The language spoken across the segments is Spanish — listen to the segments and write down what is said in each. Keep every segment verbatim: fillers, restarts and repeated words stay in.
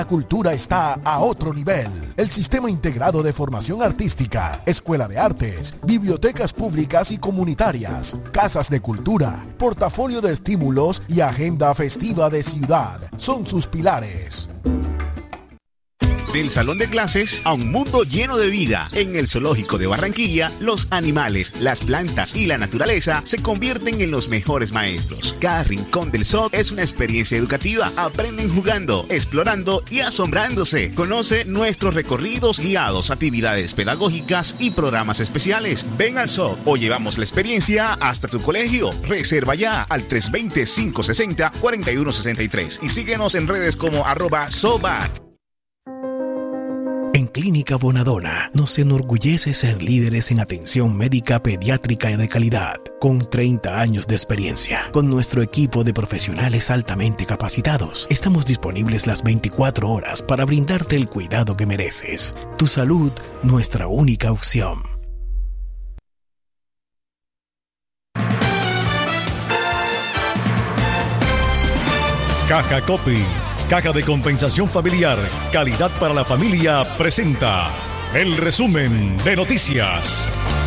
La cultura está a otro nivel. El Sistema Integrado de Formación Artística, Escuela de Artes, bibliotecas públicas y comunitarias, casas de cultura, portafolio de estímulos y agenda festiva de ciudad son sus pilares. Del salón de clases a un mundo lleno de vida. En el Zoológico de Barranquilla, los animales, las plantas y la naturaleza se convierten en los mejores maestros. Cada rincón del zoo es una experiencia educativa. Aprenden jugando, explorando y asombrándose. Conoce nuestros recorridos guiados, actividades pedagógicas y programas especiales. Ven al zoo o llevamos la experiencia hasta tu colegio. Reserva ya al tres dos cero, cinco seis cero, cuatro uno seis tres y síguenos en redes como arroba zoobat. En Clínica Bonadona nos enorgullece ser líderes en atención médica pediátrica y de calidad, con treinta años de experiencia. Con nuestro equipo de profesionales altamente capacitados, estamos disponibles las veinticuatro horas para brindarte el cuidado que mereces. Tu salud, nuestra única opción. Caja Copy, Caja de Compensación Familiar, calidad para la familia, presenta el resumen de noticias.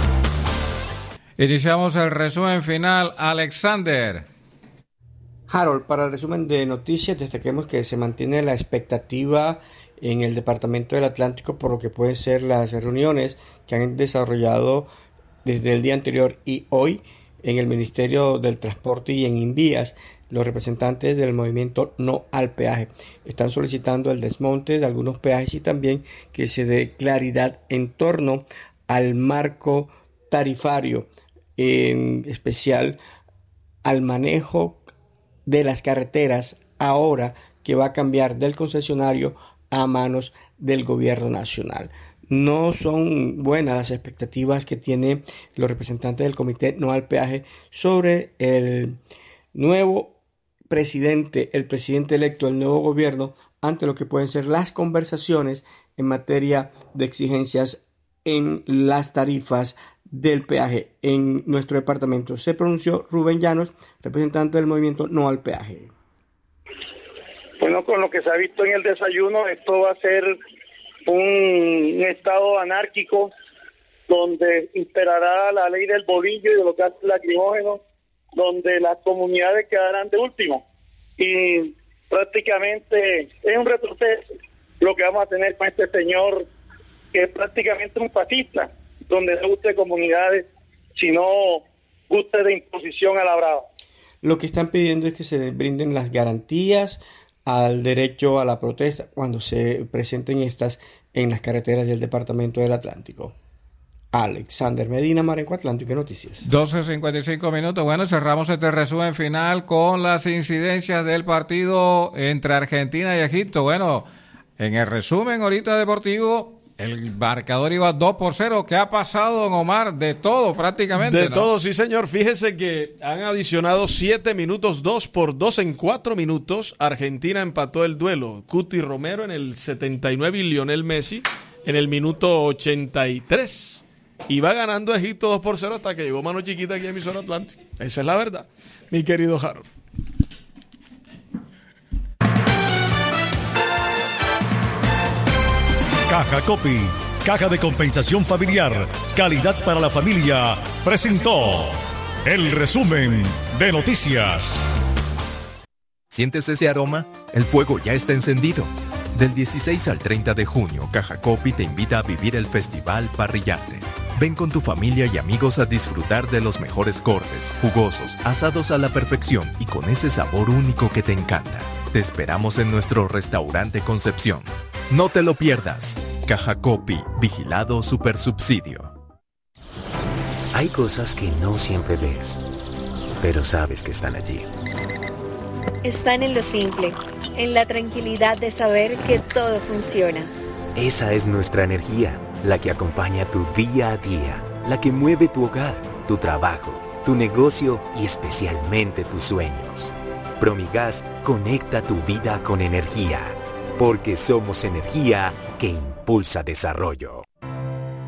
Iniciamos el resumen final. Alexander. Harold, para el resumen de noticias, destaquemos que se mantiene la expectativa en el Departamento del Atlántico por lo que pueden ser las reuniones que han desarrollado desde el día anterior y hoy en el Ministerio del Transporte y en Invías. Los representantes del movimiento No al Peaje están solicitando el desmonte de algunos peajes y también que se dé claridad en torno al marco tarifario, en especial al manejo de las carreteras ahora que va a cambiar del concesionario a manos del gobierno nacional. No son buenas las expectativas que tienen los representantes del Comité No al Peaje sobre el nuevo presidente, el presidente electo del nuevo gobierno, ante lo que pueden ser las conversaciones en materia de exigencias en las tarifas del peaje en nuestro departamento. Se pronunció Rubén Llanos, representante del movimiento No al Peaje. Bueno, con lo que se ha visto en el desayuno, esto va a ser un estado anárquico donde imperará la ley del bolillo y de los gases lacrimógenos, donde las comunidades quedarán de último y prácticamente es un retroceso lo que vamos a tener con este señor que es prácticamente un fascista, donde no guste comunidades, sino guste de imposición a la brava. Lo que están pidiendo es que se brinden las garantías al derecho a la protesta cuando se presenten estas en las carreteras del Departamento del Atlántico. Alexander Medina, Marenco Atlántico Noticias. doce cincuenta y cinco minutos. Bueno, cerramos este resumen final con las incidencias del partido entre Argentina y Egipto. Bueno, en el resumen ahorita deportivo, el marcador iba dos por cero. ¿Qué ha pasado, don Omar? De todo prácticamente. De ¿no? todo, sí señor. Fíjese que han adicionado siete minutos, dos por dos en cuatro minutos. Argentina empató el duelo. Cuti Romero en el setenta y nueve y Lionel Messi en el minuto ochenta y tres. Y va ganando Egipto dos por cero hasta que llegó mano chiquita aquí en mi zona atlántica. Esa es la verdad, mi querido Harold. Caja Copy, Caja de Compensación Familiar, calidad para la familia, presentó el resumen de noticias. ¿Sientes ese aroma? El fuego ya está encendido. Del dieciséis al treinta de junio, Caja Copy te invita a vivir el Festival Parrillarte. Ven con tu familia y amigos a disfrutar de los mejores cortes, jugosos, asados a la perfección y con ese sabor único que te encanta. Te esperamos en nuestro restaurante Concepción. No te lo pierdas. Caja Copy, vigilado Supersubsidio. Hay cosas que no siempre ves, pero sabes que están allí. Están en lo simple, en la tranquilidad de saber que todo funciona. Esa es nuestra energía, la que acompaña tu día a día, la que mueve tu hogar, tu trabajo, tu negocio y especialmente tus sueños. Promigas conecta tu vida con energía, porque somos energía que impulsa desarrollo.